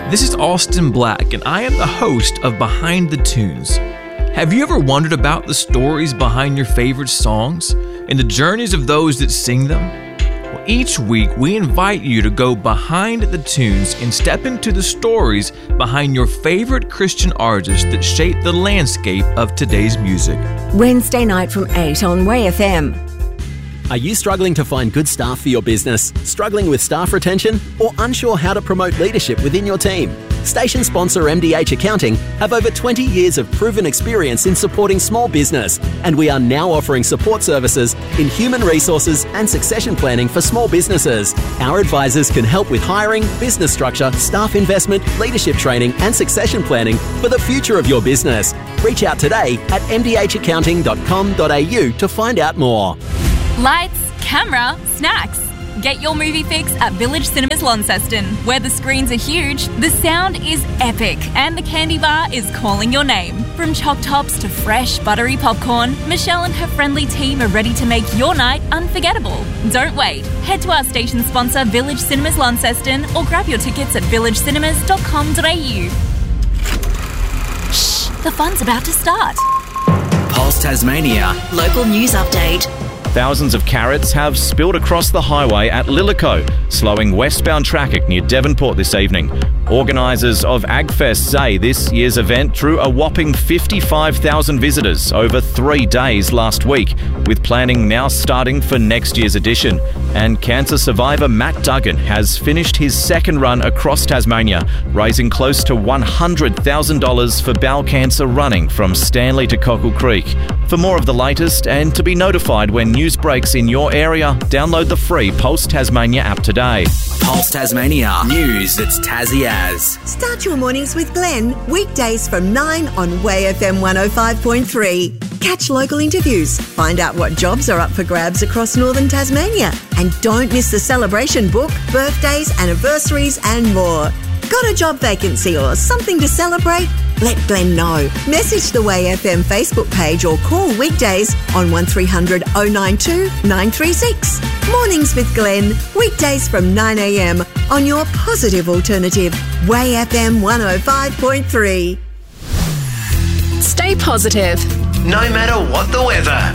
This is Austin Black, and I am the host of Behind the Tunes. Have you ever wondered about the stories behind your favorite songs and the journeys of those that sing them? Well, each week, we invite you to go behind the tunes and step into the stories behind your favorite Christian artists that shape the landscape of today's music. Wednesday night from 8 on Way FM. Are you struggling to find good staff for your business? Struggling with staff retention? Or unsure how to promote leadership within your team? Station sponsor MDH Accounting have over 20 years of proven experience in supporting small business, and we are now offering support services in human resources and succession planning for small businesses. Our advisors can help with hiring, business structure, staff investment, leadership training and succession planning for the future of your business. Reach out today at mdhaccounting.com.au to find out more. Lights, camera, snacks. Get your movie fix at Village Cinemas Launceston, where the screens are huge, the sound is epic, and the candy bar is calling your name. From choc tops to fresh, buttery popcorn, Michelle and her friendly team are ready to make your night unforgettable. Don't wait. Head to our station sponsor, Village Cinemas Launceston, or grab your tickets at villagecinemas.com.au. Shh, the fun's about to start. Pulse Tasmania. Local news update. Thousands of carrots have spilled across the highway at Lillico, slowing westbound traffic near Devonport this evening. Organisers of AgFest say this year's event drew a whopping 55,000 visitors over 3 days last week, with planning now starting for next year's edition. And cancer survivor Matt Duggan has finished his second run across Tasmania, raising close to $100,000 for bowel cancer running from Stanley to Cockle Creek. For more of the latest and to be notified when news breaks in your area, download the free Pulse Tasmania app today. Pulse Tasmania. News that's Tassie as. Start your mornings with Glenn, weekdays from 9 on Way FM 105.3. Catch local interviews, find out what jobs are up for grabs across northern Tasmania, and don't miss the celebration book, birthdays, anniversaries and more. Got a job vacancy or something to celebrate? Let Glenn know. Message the Way FM Facebook page or call weekdays on 1300 092 936. Mornings with Glenn, weekdays from 9am on your positive alternative, Way FM 105.3. Stay positive. No matter what the weather.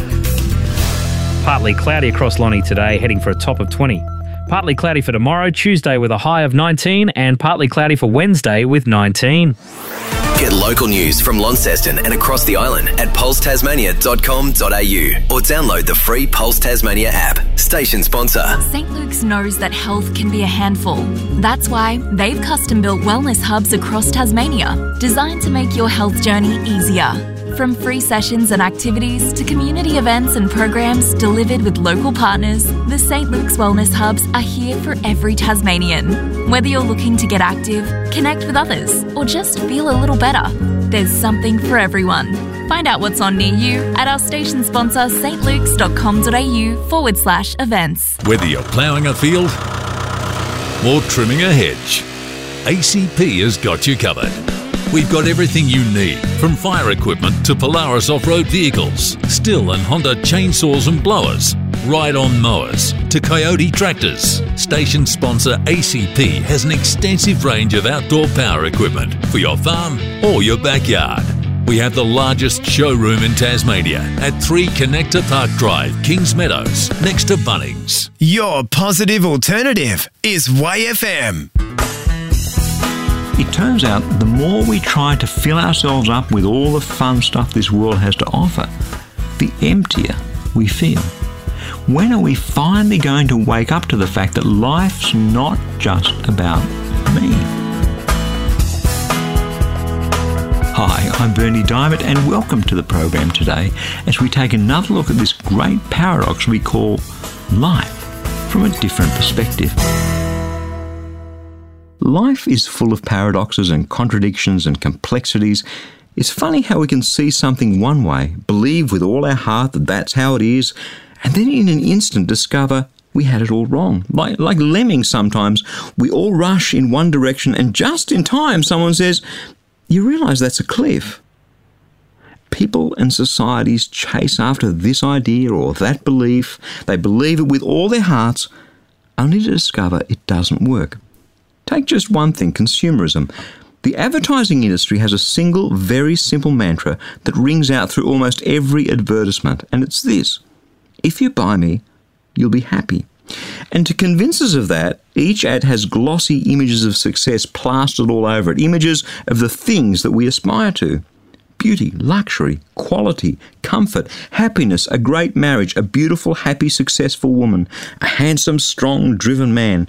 Partly cloudy across Lonnie today, heading for a top of 20. Partly cloudy for tomorrow, Tuesday with a high of 19, and partly cloudy for Wednesday with 19. Get local news from Launceston and across the island at pulsetasmania.com.au or download the free Pulse Tasmania app. Station sponsor. St. Luke's knows that health can be a handful. That's why they've custom-built wellness hubs across Tasmania, designed to make your health journey easier. From free sessions and activities to community events and programs delivered with local partners, the St. Luke's Wellness Hubs are here for every Tasmanian. Whether you're looking to get active, connect with others, or just feel a little better, there's something for everyone. Find out what's on near you at our station sponsor stlukes.com.au/events. Whether you're ploughing a field or trimming a hedge, ACP has got you covered. We've got everything you need, from fire equipment to Polaris off-road vehicles, Stihl and Honda chainsaws and blowers, ride-on mowers to Coyote tractors. Station sponsor ACP has an extensive range of outdoor power equipment for your farm or your backyard. We have the largest showroom in Tasmania at 3 Connector Park Drive, Kings Meadows, next to Bunnings. Your positive alternative is Way FM. It turns out the more we try to fill ourselves up with all the fun stuff this world has to offer, the emptier we feel. When are we finally going to wake up to the fact that life's not just about me? Hi, I'm Bernie Diamond and welcome to the program today as we take another look at this great paradox we call life from a different perspective. Life is full of paradoxes and contradictions and complexities. It's funny how we can see something one way, believe with all our heart that that's how it is, and then in an instant discover we had it all wrong. Like lemmings sometimes, we all rush in one direction and just in time someone says, you realise that's a cliff. People and societies chase after this idea or that belief. They believe it with all their hearts, only to discover it doesn't work. Take just one thing, consumerism. The advertising industry has a single, very simple mantra that rings out through almost every advertisement, and it's this: if you buy me, you'll be happy. And to convince us of that, each ad has glossy images of success plastered all over it, images of the things that we aspire to. Beauty, luxury, quality, comfort, happiness, a great marriage, a beautiful, happy, successful woman, a handsome, strong, driven man,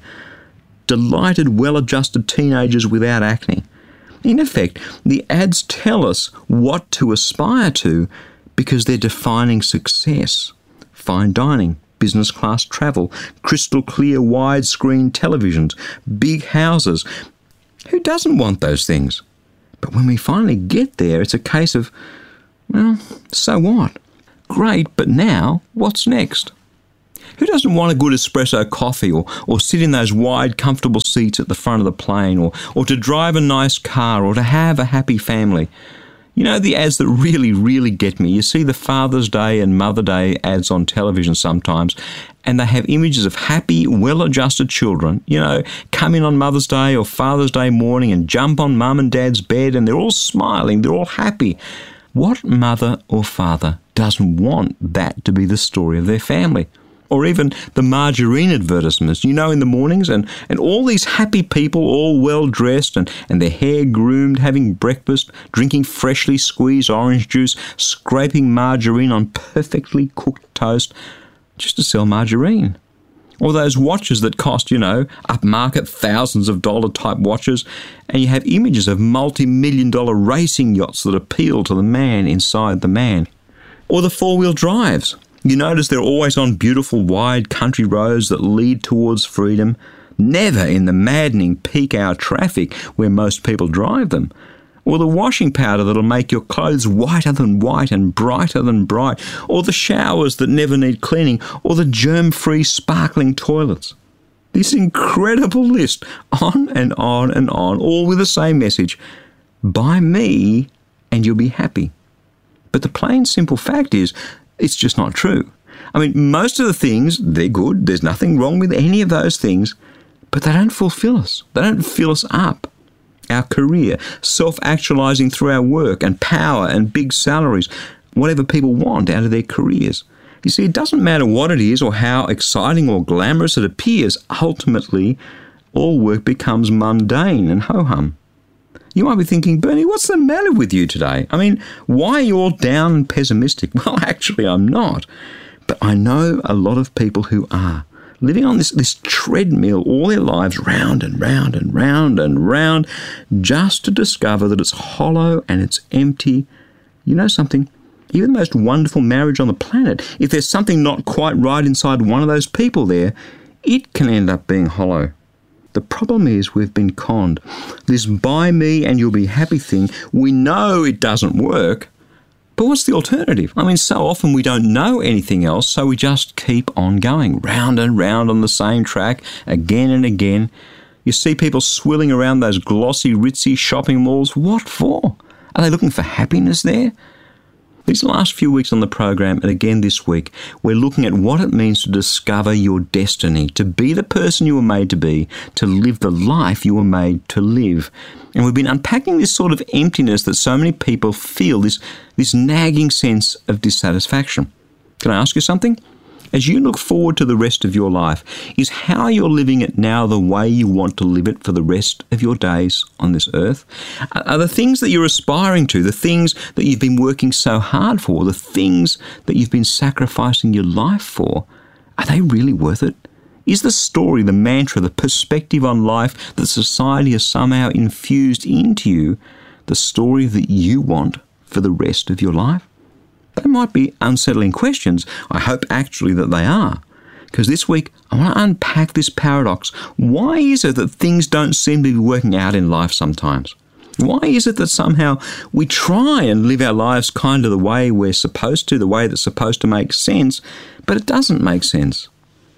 delighted, well-adjusted teenagers without acne. In effect, the ads tell us what to aspire to because they're defining success. Fine dining, business class travel, crystal clear widescreen televisions, big houses. Who doesn't want those things? But when we finally get there, it's a case of, well, so what? Great, but now, what's next? Who doesn't want a good espresso coffee or sit in those wide, comfortable seats at the front of the plane or to drive a nice car or to have a happy family? You know, the ads that really, really get me, you see the Father's Day and Mother Day ads on television sometimes, and they have images of happy, well-adjusted children, you know, come in on Mother's Day or Father's Day morning and jump on Mum and Dad's bed, and they're all smiling, they're all happy. What mother or father doesn't want that to be the story of their family? Or even the margarine advertisements, you know, in the mornings, and all these happy people, all well-dressed and their hair groomed, having breakfast, drinking freshly squeezed orange juice, scraping margarine on perfectly cooked toast, just to sell margarine. Or those watches that cost, you know, upmarket thousands of dollar type watches, and you have images of multi-million-dollar racing yachts that appeal to the man inside the man. Or the four-wheel drives. You notice they're always on beautiful wide country roads that lead towards freedom, never in the maddening peak hour traffic where most people drive them. Or the washing powder that'll make your clothes whiter than white and brighter than bright. Or the showers that never need cleaning. Or the germ-free sparkling toilets. This incredible list, on and on and on, all with the same message: buy me and you'll be happy. But the plain simple fact is, it's just not true. I mean, most of the things, they're good. There's nothing wrong with any of those things, but they don't fulfill us. They don't fill us up. Our career, self-actualizing through our work and power and big salaries, whatever people want out of their careers. You see, it doesn't matter what it is or how exciting or glamorous it appears. Ultimately, all work becomes mundane and ho-hum. You might be thinking, Bernie, what's the matter with you today? I mean, why are you all down and pessimistic? Well, actually, I'm not. But I know a lot of people who are, living on this treadmill all their lives, round and round and round and round, just to discover that it's hollow and it's empty. You know something? Even the most wonderful marriage on the planet, if there's something not quite right inside one of those people there, it can end up being hollow. The problem is we've been conned. This buy me and you'll be happy thing, we know it doesn't work, but what's the alternative? I mean, so often we don't know anything else, so we just keep on going, round and round on the same track, again and again. You see people swilling around those glossy, ritzy shopping malls. What for? Are they looking for happiness there? These last few weeks on the program, and again this week, we're looking at what it means to discover your destiny, to be the person you were made to be, to live the life you were made to live. And we've been unpacking this sort of emptiness that so many people feel, this nagging sense of dissatisfaction. Can I ask you something? As you look forward to the rest of your life, is how you're living it now the way you want to live it for the rest of your days on this earth? Are the things that you're aspiring to, the things that you've been working so hard for, the things that you've been sacrificing your life for, are they really worth it? Is the story, the mantra, the perspective on life that society has somehow infused into you the story that you want for the rest of your life? They might be unsettling questions. I hope actually that they are. Because this week, I want to unpack this paradox. Why is it that things don't seem to be working out in life sometimes? Why is it that somehow we try and live our lives kind of the way we're supposed to, the way that's supposed to make sense, but it doesn't make sense?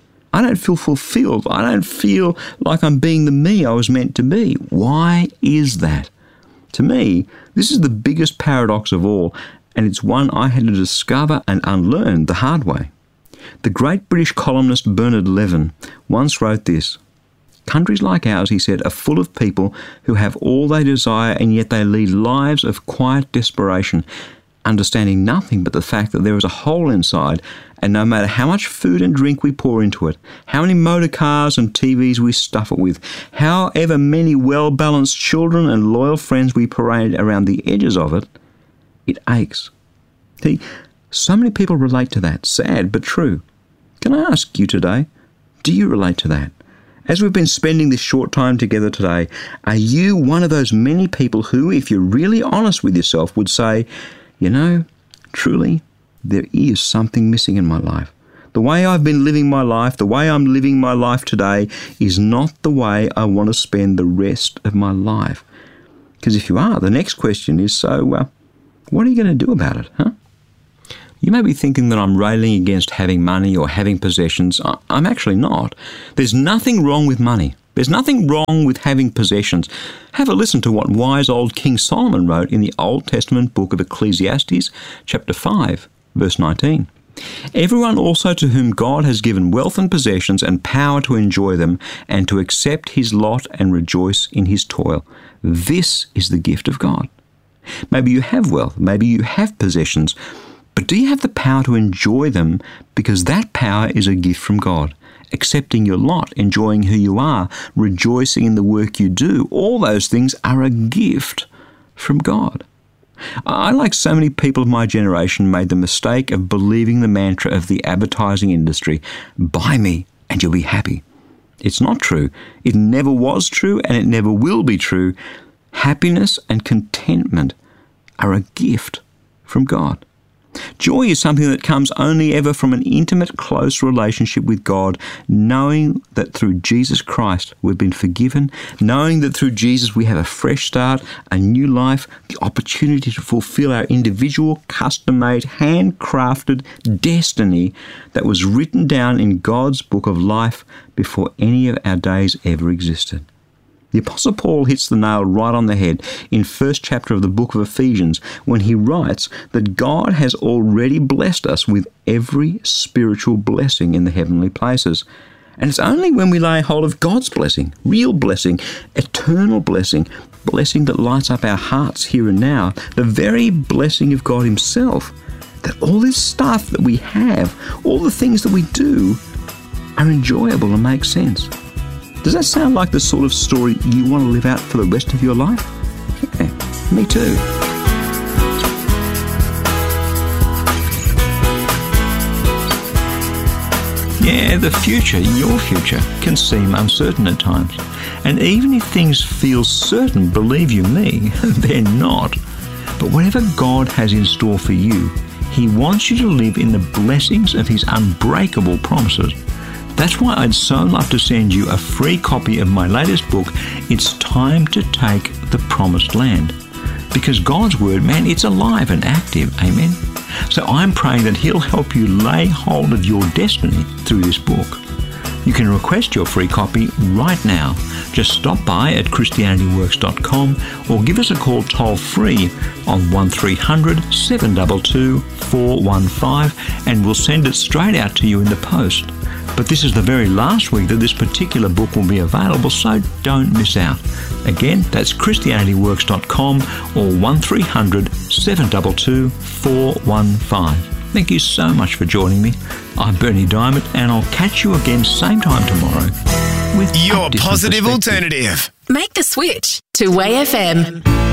I don't feel fulfilled. I don't feel like I'm being the me I was meant to be. Why is that? To me, this is the biggest paradox of all, and it's one I had to discover and unlearn the hard way. The great British columnist Bernard Levin once wrote this: Countries like ours, he said, are full of people who have all they desire and yet they lead lives of quiet desperation, understanding nothing but the fact that there is a hole inside, and no matter how much food and drink we pour into it, how many motor cars and TVs we stuff it with, however many well-balanced children and loyal friends we parade around the edges of it, it aches. See, so many people relate to that. Sad but true. Can I ask you today, do you relate to that? As we've been spending this short time together today, are you one of those many people who, if you're really honest with yourself, would say, you know, truly, there is something missing in my life. The way I've been living my life, the way I'm living my life today, is not the way I want to spend the rest of my life. Because if you are, the next question is, so what are you going to do about it, huh? You may be thinking that I'm railing against having money or having possessions. I'm actually not. There's nothing wrong with money. There's nothing wrong with having possessions. Have a listen to what wise old King Solomon wrote in the Old Testament book of Ecclesiastes, chapter 5, verse 19. Everyone also to whom God has given wealth and possessions and power to enjoy them and to accept his lot and rejoice in his toil. This is the gift of God. Maybe you have wealth, maybe you have possessions, but do you have the power to enjoy them? Because that power is a gift from God. Accepting your lot, enjoying who you are, rejoicing in the work you do, all those things are a gift from God. I, like so many people of my generation, made the mistake of believing the mantra of the advertising industry, buy me and you'll be happy. It's not true. It never was true and it never will be true. Happiness and contentment are a gift from God. Joy is something that comes only ever from an intimate, close relationship with God, knowing that through Jesus Christ we've been forgiven, knowing that through Jesus we have a fresh start, a new life, the opportunity to fulfill our individual, custom-made, handcrafted destiny that was written down in God's book of life before any of our days ever existed. The Apostle Paul hits the nail right on the head in first chapter of the book of Ephesians when he writes that God has already blessed us with every spiritual blessing in the heavenly places. And it's only when we lay hold of God's blessing, real blessing, eternal blessing, blessing that lights up our hearts here and now, the very blessing of God himself, that all this stuff that we have, all the things that we do, are enjoyable and make sense. Does that sound like the sort of story you want to live out for the rest of your life? Yeah, me too. Yeah, the future, your future, can seem uncertain at times. And even if things feel certain, believe you me, they're not. But whatever God has in store for you, he wants you to live in the blessings of his unbreakable promises. That's why I'd so love to send you a free copy of my latest book, It's Time to Take the Promised Land. Because God's Word, man, it's alive and active, amen? So I'm praying that he'll help you lay hold of your destiny through this book. You can request your free copy right now. Just stop by at ChristianityWorks.com or give us a call toll-free on 1300 722 415 and we'll send it straight out to you in the post. But this is the very last week that this particular book will be available, so don't miss out. Again, that's ChristianityWorks.com or 1300 722 415. Thank you so much for joining me. I'm Bernie Diamond, and I'll catch you again same time tomorrow with your positive alternative. Make the switch to Way FM.